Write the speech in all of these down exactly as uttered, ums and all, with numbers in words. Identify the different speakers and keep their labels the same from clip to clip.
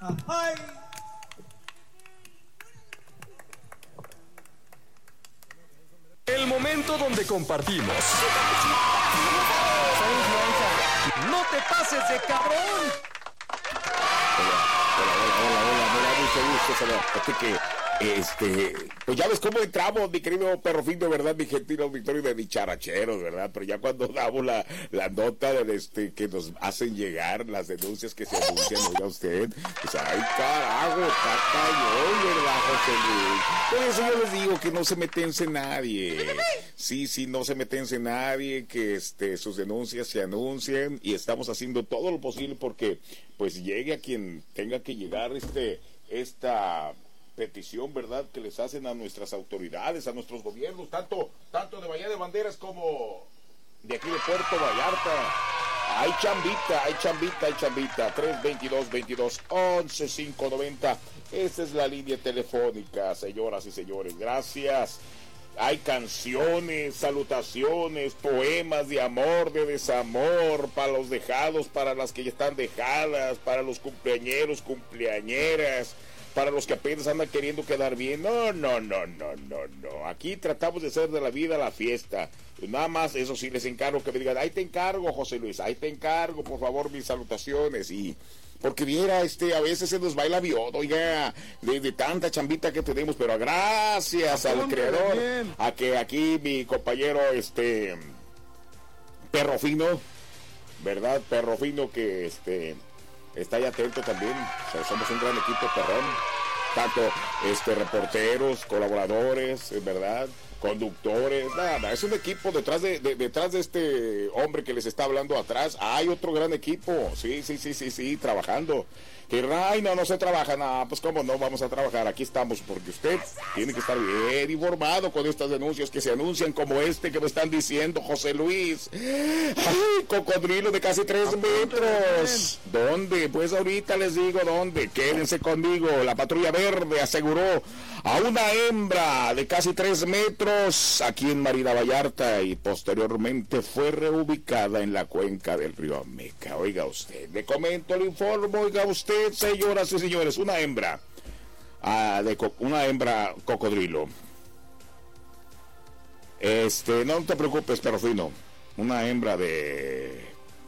Speaker 1: Ay.
Speaker 2: El momento donde compartimos. ¡No te pases de cabrón!
Speaker 3: Hola, hola, hola, hola, me da mucho gusto saber que, este, pues ya ves cómo entramos, mi querido perro fino, ¿verdad? Mi gentil Victorio de dicharacheros, ¿verdad? Pero ya cuando damos la, la nota de este, que nos hacen llegar las denuncias que se anuncian, oiga usted, pues ay, carajo, está cañón, ¿verdad, José Luis? Por eso yo les digo que no se metense nadie. Sí, sí, no se metense nadie, que este, sus denuncias se anuncien y estamos haciendo todo lo posible porque pues llegue a quien tenga que llegar este, esta petición, ¿verdad?, que les hacen a nuestras autoridades, a nuestros gobiernos, tanto, tanto de Bahía de Banderas como de aquí de Puerto Vallarta. Hay chambita, hay chambita, hay chambita. tres veintidós, veintidós, once, quinientos noventa. Esa es la línea telefónica, señoras y señores. Gracias. Hay canciones, salutaciones, poemas de amor, de desamor, para los dejados, para las que ya están dejadas, para los cumpleañeros, cumpleañeras, para los que apenas andan queriendo quedar bien. No, no, no, no, no, no. Aquí tratamos de hacer de la vida la fiesta. Nada más, eso sí, les encargo que me digan, ahí te encargo, José Luis, ahí te encargo, por favor, mis salutaciones. Y porque viera, este, a veces se nos va el avión, oiga, de, de tanta chambita que tenemos, pero gracias al creador, bien. A que aquí mi compañero, este, Perro Fino, ¿verdad? Perro Fino que, este, está ahí atento también. O sea, somos un gran equipo, perrón. Tanto, este, reporteros, colaboradores, ¿verdad?, conductores, nada, es un equipo detrás de, de detrás de este hombre que les está hablando atrás. Hay otro gran equipo, sí, sí, sí, sí, sí, trabajando. Que ay, no, no se trabaja, nada, pues cómo no vamos a trabajar, aquí estamos, porque usted tiene que estar bien informado con estas denuncias que se anuncian como este que me están diciendo, José Luis. Ay, cocodrilo de casi tres metros. ¿Dónde? Pues ahorita les digo dónde, quédense conmigo. La patrulla verde aseguró a una hembra de casi tres metros aquí en Marina Vallarta y posteriormente fue reubicada en la cuenca del río Ameca. Oiga usted, le comento, le informo, oiga usted, señoras y señores, una hembra, ah, de co- una hembra cocodrilo. Este, no te preocupes, perro fino, una hembra de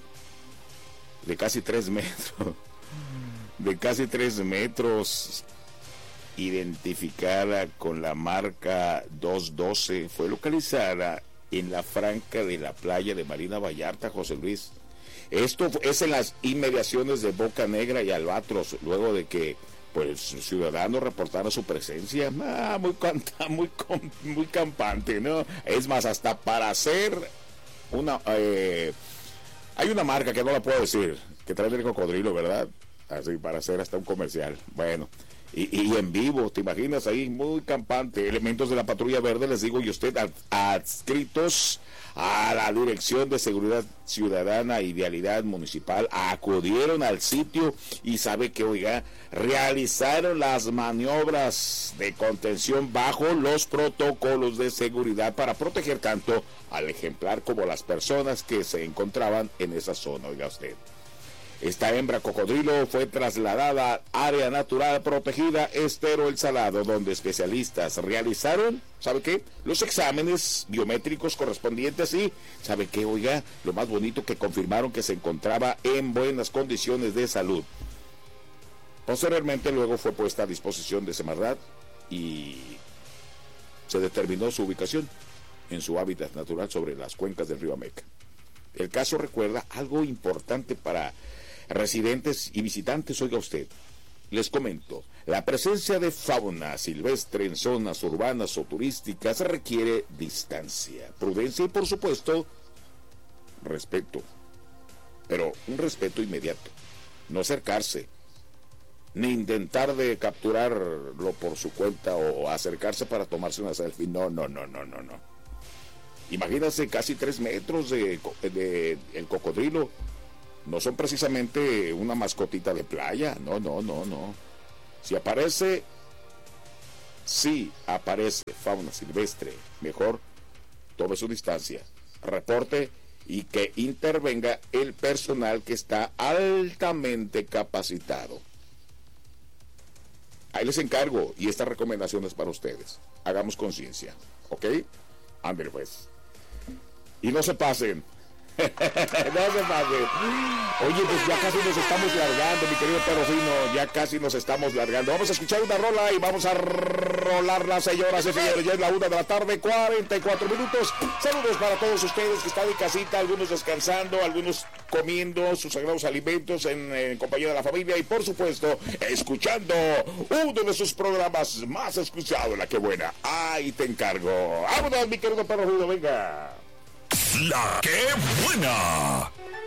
Speaker 3: de casi tres metros, de casi tres metros, identificada con la marca dos doce, fue localizada en la franca de la playa de Marina Vallarta, José Luis. Esto es en las inmediaciones de Boca Negra y Albatros, luego de que pues ciudadanos reportaron su presencia. Ah, muy canta, muy muy campante, ¿no? Es más, hasta para hacer una eh, hay una marca que no la puedo decir, que trae el cocodrilo, ¿verdad? Así para hacer hasta un comercial. Bueno, y, y en vivo, ¿te imaginas ahí? Muy campante. Elementos de la patrulla verde, les digo, y usted, ad, adscritos a la Dirección de Seguridad Ciudadana y Vialidad Municipal, acudieron al sitio y sabe que, oiga, realizaron las maniobras de contención bajo los protocolos de seguridad para proteger tanto al ejemplar como a las personas que se encontraban en esa zona, oiga usted. Esta hembra cocodrilo fue trasladada al área natural protegida Estero El Salado, donde especialistas realizaron, ¿sabe qué?, los exámenes biométricos correspondientes y, ¿sabe qué?, oiga, lo más bonito, que confirmaron que se encontraba en buenas condiciones de salud. Posteriormente, luego fue puesta a disposición de Semarnat y se determinó su ubicación en su hábitat natural sobre las cuencas del río Ameca. El caso recuerda algo importante para residentes y visitantes, oiga usted. Les comento, la presencia de fauna silvestre en zonas urbanas o turísticas requiere distancia, prudencia y, por supuesto, respeto. Pero un respeto inmediato. No acercarse, ni intentar de capturarlo por su cuenta o acercarse para tomarse una selfie. No, no, no, no, no, no. Imagínense, casi tres metros de, de el cocodrilo. No son precisamente una mascotita de playa. No, no, no, no. Si aparece, si aparece fauna silvestre, mejor tome su distancia, reporte y que intervenga el personal que está altamente capacitado. Ahí les encargo, y esta recomendación es para ustedes. Hagamos conciencia, ¿ok? Ándale pues. Y no se pasen. No se pasen. Oye, pues ya casi nos estamos largando, mi querido perro fino. Ya casi nos estamos largando. Vamos a escuchar una rola y vamos a rolarla, señoras y señores. Ya es la una de la tarde, cuarenta y cuatro minutos. Saludos para todos ustedes que están en casita, algunos descansando, algunos comiendo sus sagrados alimentos en, en compañía de la familia y, por supuesto, escuchando uno de sus programas más escuchados, La Que Buena. Ahí te encargo. Vámonos, mi querido perro fino, venga.
Speaker 1: La Que Buena.